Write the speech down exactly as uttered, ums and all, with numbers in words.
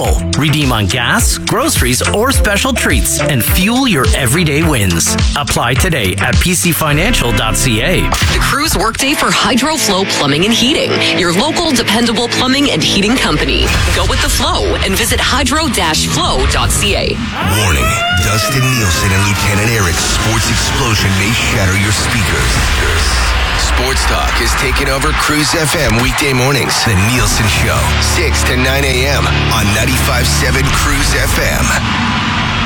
simple. Redeem on gas, groceries, or special treats and fuel your everyday wins. Apply today at p c financial dot c a. The Cruise Workday for HydroFlow Plumbing and Heating, your local dependable plumbing and heating company. Go with the flow and visit hydro dash flow dot c a. Warning, Dustin Nielsen and Lieutenant Eric's sports explosion may shatter your speakers. Sports Talk is taking over Cruise F M weekday mornings. The Nielsen Show, six to nine a.m. on ninety-five point seven Cruise F M.